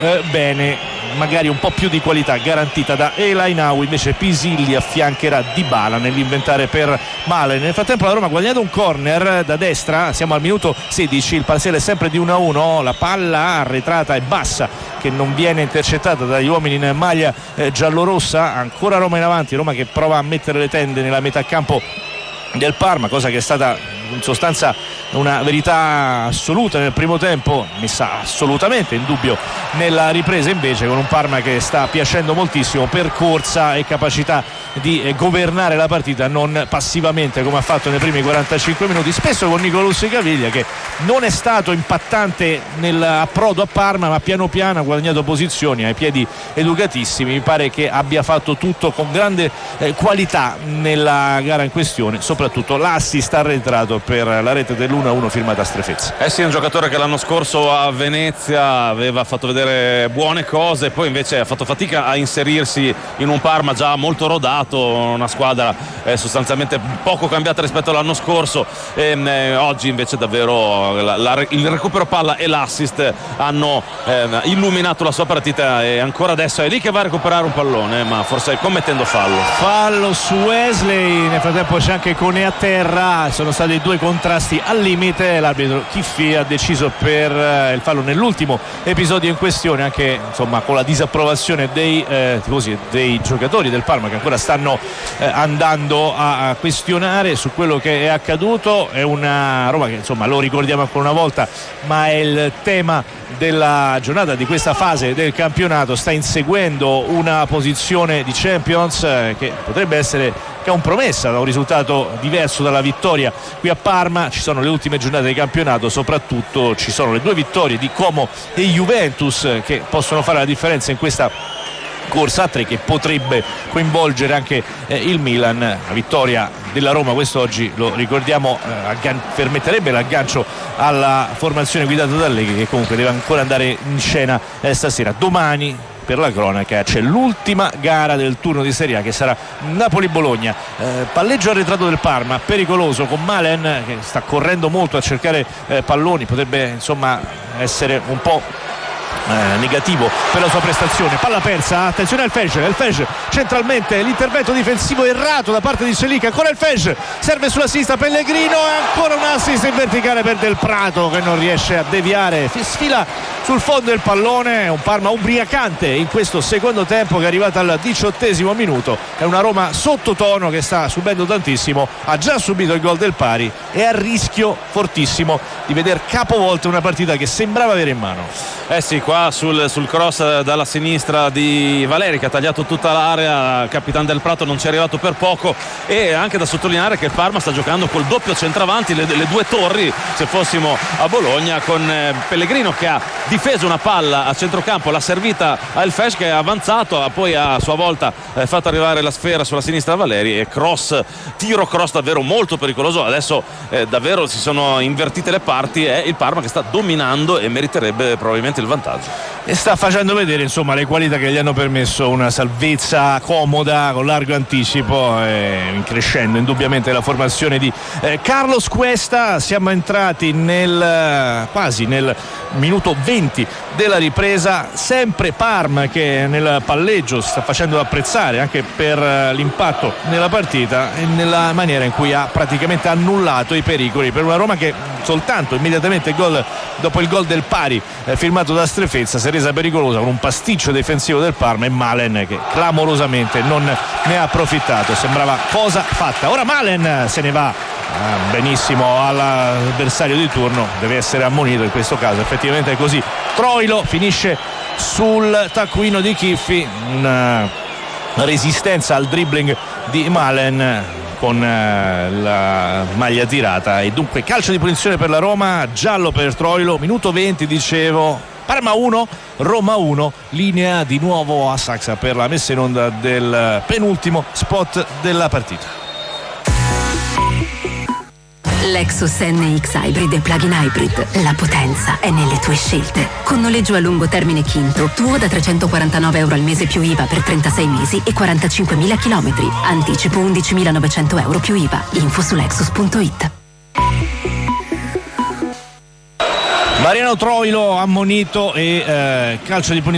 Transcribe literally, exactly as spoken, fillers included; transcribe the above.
eh, bene, magari un po' più di qualità garantita da El Ainaoui, invece Pisilli affiancherà Dybala nell'inventare per Malen. Nel frattempo la Roma ha guadagnato un corner da destra, siamo al minuto sedici, il parziale è sempre di uno a uno, la palla arretrata e bassa che non viene intercettata dagli uomini in maglia eh, giallorossa, ancora Roma in avanti, Roma che prova a mettere le tende nella metà campo del Parma, cosa che è stata in sostanza una verità assoluta nel primo tempo, messa assolutamente in dubbio nella ripresa, invece con un Parma che sta piacendo moltissimo per corsa e capacità di eh, governare la partita, non passivamente come ha fatto nei primi quarantacinque minuti, spesso con Nicolussi Caviglia che non è stato impattante nell'approdo a Parma, ma piano piano ha guadagnato posizioni ai piedi educatissimi. Mi pare che abbia fatto tutto con grande eh, qualità nella gara in questione, soprattutto l'assist arretrato per la rete dell'uno a uno firmata Strefezza. Eh sì, è un giocatore che l'anno scorso a Venezia aveva fatto vedere buone cose, poi invece ha fatto fatica a inserirsi in un Parma già molto rodato, una squadra eh, sostanzialmente poco cambiata rispetto all'anno scorso. E, eh, oggi invece davvero la, la, il recupero palla e l'assist hanno eh, illuminato la sua partita, e ancora adesso è lì che va a recuperare un pallone, ma forse commettendo fallo. Fallo su Wesley, nel frattempo c'è anche Koné a terra, sono stati due contrasti al limite, l'arbitro Chiffi ha deciso per eh, il fallo nell'ultimo episodio in questione, anche insomma con la disapprovazione dei eh, tifosi, dei giocatori del Parma che ancora stanno eh, andando a, a questionare su quello che è accaduto. È una Roma che insomma, lo ricordiamo ancora una volta, ma è il tema della giornata, di questa fase del campionato, sta inseguendo una posizione di Champions eh, che potrebbe essere compromessa da un risultato diverso dalla vittoria qui a Parma. Ci sono le ultime giornate di campionato, soprattutto ci sono le due vittorie di Como e Juventus che possono fare la differenza in questa corsa a tre che potrebbe coinvolgere anche eh, il Milan. La vittoria della Roma quest'oggi, lo ricordiamo, eh, aggan- permetterebbe l'aggancio alla formazione guidata da Allegri, che comunque deve ancora andare in scena eh, stasera. Domani, per la cronaca, c'è l'ultima gara del turno di Serie A che sarà Napoli-Bologna. eh, palleggio arretrato del Parma, pericoloso, con Malen che sta correndo molto a cercare eh, palloni, potrebbe insomma essere un po' Eh, negativo per la sua prestazione. Palla persa, attenzione al Fej, il Fej centralmente, l'intervento difensivo errato da parte di Celica, ancora il Fej, serve sulla sinistra Pellegrino e ancora un assist in verticale per Del Prato che non riesce a deviare, sfila sul fondo del pallone. È un Parma ubriacante in questo secondo tempo che è arrivato al diciottesimo minuto, è una Roma sottotono che sta subendo tantissimo, ha già subito il gol del pari e a rischio fortissimo di veder capovolta una partita che sembrava avere in mano. Eh sì, qua sul, sul cross dalla sinistra di Valeri che ha tagliato tutta l'area, Capitan Del Prato non ci è arrivato per poco. E anche da sottolineare che il Parma sta giocando col doppio centravanti, le, le due torri se fossimo a Bologna, con eh, Pellegrino che ha difeso una palla a centrocampo, l'ha servita al Fesch che è avanzato, poi a sua volta eh, fatto arrivare la sfera sulla sinistra a Valeri, e cross, tiro cross davvero molto pericoloso. Adesso eh, davvero si sono invertite le parti, è il Parma che sta dominando e meriterebbe probabilmente il vantaggio, e sta facendo vedere insomma le qualità che gli hanno permesso una salvezza comoda con largo anticipo, eh, in crescendo indubbiamente la formazione di eh, Carlos Cuesta. Siamo entrati nel quasi nel minuto venti della ripresa, sempre Parma che nel palleggio si sta facendo apprezzare anche per l'impatto nella partita e nella maniera in cui ha praticamente annullato i pericoli per una Roma che soltanto immediatamente gol, dopo il gol del pari eh, firmato da Strefezza, si è resa pericolosa con un pasticcio difensivo del Parma e Malen che clamorosamente non ne ha approfittato, sembrava cosa fatta. Ora Malen se ne va ah, benissimo all'avversario di turno, deve essere ammonito in questo caso, effettivamente è così. Troilo finisce sul taccuino di Chiffi, una resistenza al dribbling di Malen con la maglia tirata, e dunque calcio di punizione per la Roma, giallo per Troilo. Minuto venti, dicevo, Parma uno, Roma uno, linea di nuovo a Saxa per la messa in onda del penultimo spot della partita. Lexus N X Hybrid e Plug-in Hybrid. La potenza è nelle tue scelte. Con noleggio a lungo termine Quinto, tuo da trecentoquarantanove euro al mese più I V A per trentasei mesi e quarantacinquemila chilometri. Anticipo undicimilanovecento euro più I V A. Info su lexus punto it. Mariano Troilo ammonito e eh, calcio di punizione